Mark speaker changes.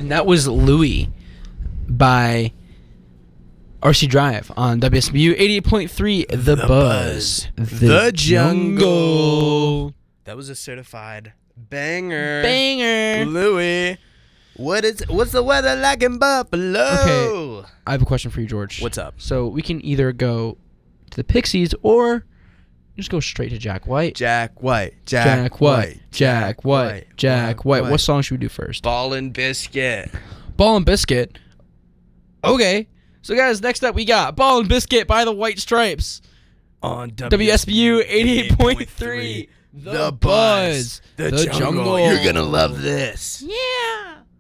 Speaker 1: And that was Louie by RC Drive on WSBU 88.3 The Buzz.
Speaker 2: The Jungle. That was a certified banger. Louie. What's the weather like in Buffalo?
Speaker 1: Okay, I have a question for you, George.
Speaker 2: What's up?
Speaker 1: So we can either go to the Pixies or just go straight to Jack White.
Speaker 2: Jack White.
Speaker 1: What song should we do first?
Speaker 2: Ballin' Biscuit.
Speaker 1: Ball and Biscuit. Okay. So guys, next up we got Ball and Biscuit by the White Stripes.
Speaker 2: On
Speaker 1: WSBU 88.3 The Buzz.
Speaker 2: The Jungle. You're gonna love this.
Speaker 1: Yeah.